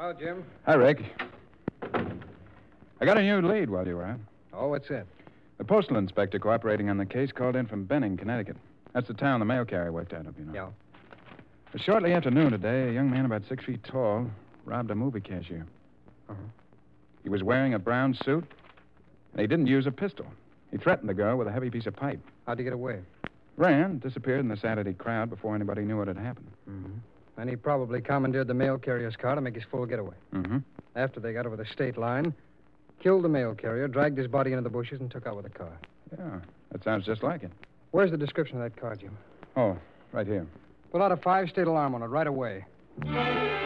Hello, Jim. Hi, Rick. I got a new lead while you were out. Oh, what's that? The postal inspector cooperating on the case called in from Benning, Connecticut. That's the town the mail carrier worked out of, you know. Yeah. Shortly after noon today, a young man about 6 feet tall robbed a movie cashier. Uh-huh. He was wearing a brown suit, and he didn't use a pistol. He threatened the girl with a heavy piece of pipe. How'd he get away? Ran, disappeared in the Saturday crowd before anybody knew what had happened. Mm-hmm. And he probably commandeered the mail carrier's car to make his full getaway. Mm-hmm. After they got over the state line, killed the mail carrier, dragged his body into the bushes, and took out with the car. Yeah, that sounds just like it. Where's the description of that car, Jim? Oh, right here. Pull out a 5-state alarm on it right away.